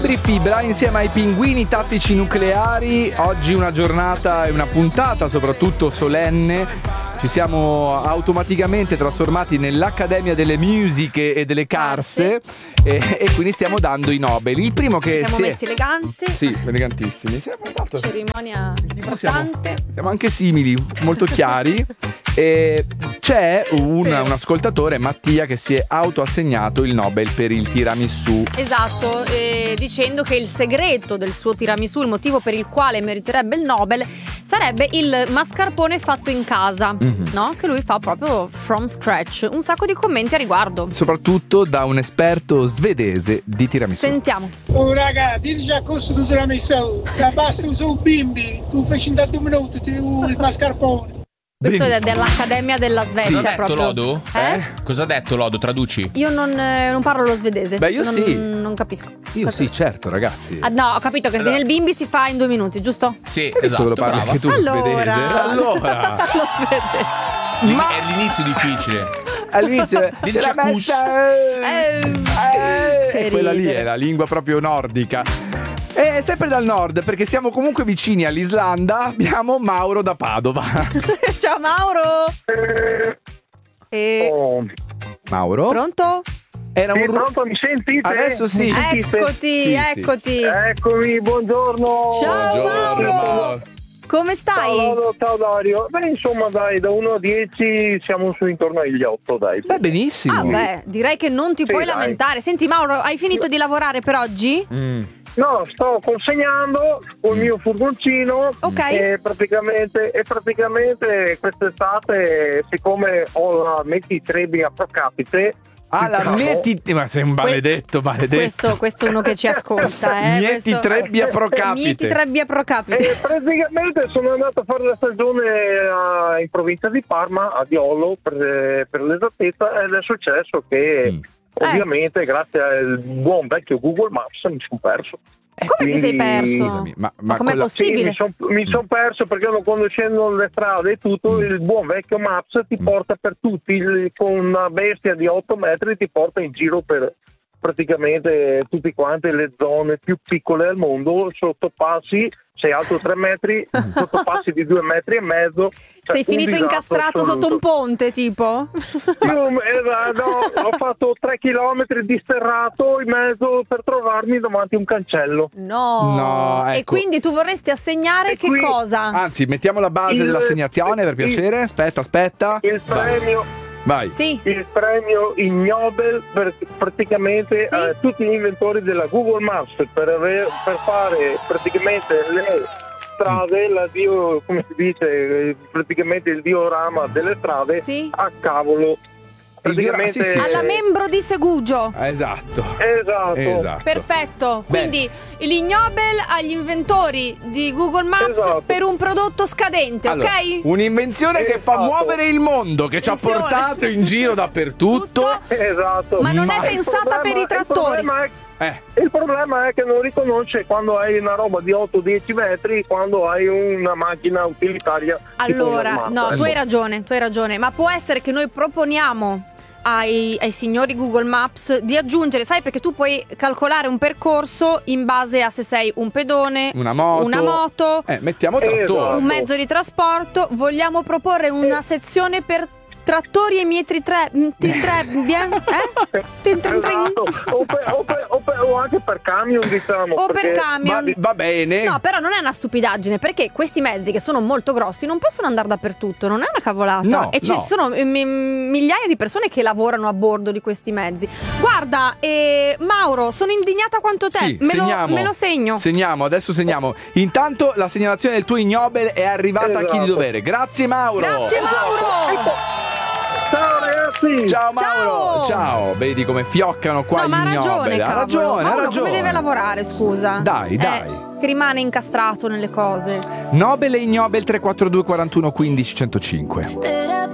Fabri Fibra insieme ai Pinguini Tattici Nucleari. Oggi una giornata e una puntata soprattutto solenne. Ci siamo automaticamente trasformati nell'Accademia delle Musiche e delle Carse e quindi stiamo dando i Nobel. Il primo che siamo messi eleganti. Sì, elegantissimi. Cerimonia importante. Siamo anche simili, molto chiari. E c'è un ascoltatore, Mattia, che si è autoassegnato il Nobel per il tiramisù. Esatto, dicendo che il segreto del suo tiramisù, il motivo per il quale meriterebbe il Nobel, sarebbe il mascarpone fatto in casa, no? Che lui fa proprio from scratch. Un sacco di commenti a riguardo. Soprattutto da un esperto svedese di tiramisù. Sentiamo. Oh raga, dici a costo di tiramisù, che basta un bimbi, tu fai in 2 minuti, il mascarpone. Questo è dell'Accademia della Svezia. Cosa ha detto proprio. Lodo? Cosa ha detto Lodo? Traduci. Io non parlo lo svedese. Beh, io sì. Non capisco. Io sì, certo, ragazzi. No, ho capito che nel bimbi si fa in 2 minuti, giusto? Sì, Esatto, lo parli brava. anche tu lo svedese. Allora. Lo svedese. Ma È l'inizio difficile. all'inizio Il l'ha messa, Che quella lì ridere. è la lingua proprio nordica. E sempre dal nord, perché siamo comunque vicini all'Islanda, abbiamo Mauro da Padova. Ciao Mauro. Mauro? Pronto? Era un Pronto, mi sentite? Adesso sì. Eccoti, Sì, eccoti. Eccomi, buongiorno. Ciao Buongiorno, Mauro. Come stai? Ciao Dario. Beh, insomma, dai, da 1 a 10 siamo su intorno agli 8, dai. Beh, benissimo. Ah beh, direi che non ti Sì, puoi dai. lamentare. Senti Mauro, hai finito di lavorare per oggi? No, sto consegnando col mio furgoncino. Ok. E praticamente quest'estate, siccome ho la metti Trebbia pro capite. Ah, la diciamo, metti. Ma sei un maledetto. Questo è uno che ci ascolta, Mieti Questo- Trebbia pro capite. Mieti Trebbia pro capite. Praticamente sono andato a fare la stagione in provincia di Parma, a Diolo per l'esattezza, ed è successo che ovviamente grazie al buon vecchio Google Maps mi sono perso. Come ti sei perso? Scusami, ma com'è quella- possibile? Mi son perso perché non conoscendo le strade e tutto, il buon vecchio Maps ti porta per tutti, con una bestia di 8 metri ti porta in giro per praticamente tutte quante le zone più piccole al mondo, sottopassi, sei alto 3 metri, sottopassi di 2 metri e mezzo. Sei finito incastrato sotto un ponte, tipo? Ho fatto 3 chilometri di sterrato in mezzo per trovarmi davanti a un cancello. No, E ecco. quindi tu vorresti assegnare E che qui- cosa? Anzi, mettiamo la base Il- dell'assegnazione per il- piacere. Aspetta. Il premio. Vai. Sì. Il premio il Nobel per praticamente Sì. tutti gli inventori della Google Maps per fare praticamente le strade, come si dice, praticamente il diorama delle strade Sì. a cavolo. Praticamente sì, Alla membro di Segugio. Esatto. Esatto. Perfetto, Beh. quindi il Nobel agli inventori di Google Maps Esatto. per un prodotto scadente, Allora, ok? un'invenzione che fa Esatto. muovere il mondo, che ci ha Attenzione. portato in giro dappertutto. Esatto. Ma non è Ma- pensata per i trattori. Il problema è che non riconosce quando hai una roba di 8-10 metri, quando hai una macchina utilitaria. tipo Allora, normale. no, tu hai ragione, ma può essere che noi proponiamo ai signori Google Maps di aggiungere, sai, perché tu puoi calcolare un percorso in base a se sei un pedone, Una moto. un Mettiamo trattori. Esatto. mezzo di trasporto. Vogliamo proporre una sezione per trattori e mietri Esatto. O anche per camion, diciamo. O per perché- camion. Va bene. No, però non è una stupidaggine, perché questi mezzi che sono molto grossi non possono andare dappertutto, non è una cavolata. No, e ci no. sono migliaia di persone che lavorano a bordo di questi mezzi. Guarda, Mauro, sono indignata quanto te. Sì, me lo segno. Adesso segniamo. Intanto la segnalazione del tuo Nobel è arrivata a chi di Esatto. dovere. Grazie Mauro. Grazie Mauro. Ciao ragazzi. Ciao Mauro. Ciao. Vedi come fioccano qua No, gli ma ha ragione, Nobel. Ha cavolo. ragione, Ma ha uno ragione. come deve lavorare, scusa? Dai. Che rimane incastrato nelle cose. Nobel e Nobel 342 41 15 105.